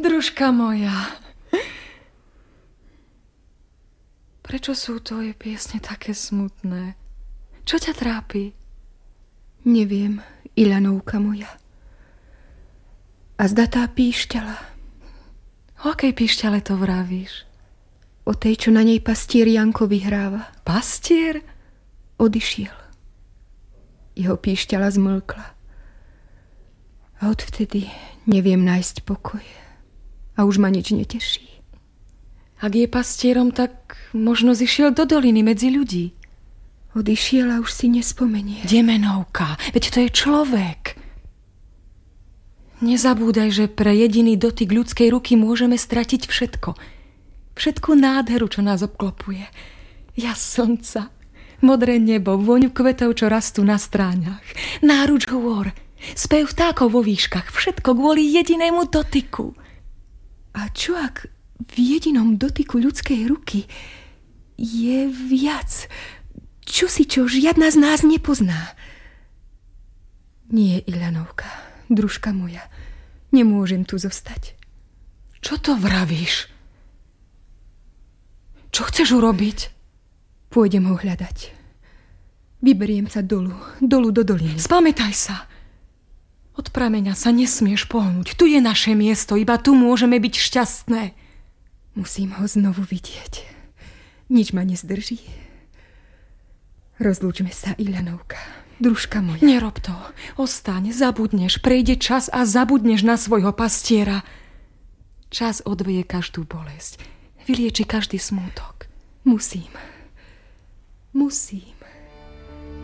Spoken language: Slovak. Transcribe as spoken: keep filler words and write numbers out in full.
Družka moja. Prečo sú tvoje piesne také smutné? Čo ťa trápi? Neviem, Ilanovka moja. A zda tá píšťala. O akej píšťale to vravíš? O tej, čo na nej pastier Janko vyhráva. Pastier? Odišiel. Jeho píšťala zmlkla. A odvtedy neviem nájsť pokoj. A už ma nič neteší. Ak je pastierom, tak možno zišiel do doliny medzi ľudí. Odišiel a už si nespomenie. Demenovka, veď to je človek. Nezabúdaj, že pre jediný dotyk ľudskej ruky môžeme stratiť všetko. Všetku nádheru, čo nás obklopuje. Jas slnca, modré nebo, vôňu kvetov, čo rastú na stráňach, náruč hôr, spev vtákov vo výškach, všetko kvôli jedinému dotyku. A čo ak v jedinom dotyku ľudskej ruky je viac, čo si čo žiadna z nás nepozná? Nie, Ilanovka, družka moja, nemôžem tu zostať. Čo to vravíš? Čo chceš urobiť? Pôjdem ho hľadať. Vyberiem sa dolu, dolu do doliny. Spamätaj sa. Od prameňa sa nesmieš pohnúť. Tu je naše miesto, iba tu môžeme byť šťastné. Musím ho znovu vidieť. Nič ma nezdrží. Rozlúčme sa, Ilanovka, družka moja. Nerob to. Ostaň, zabudneš, prejde čas a zabudneš na svojho pastiera. Čas odveje každú bolesť. Vylieči každý smútok. Musím. Musím.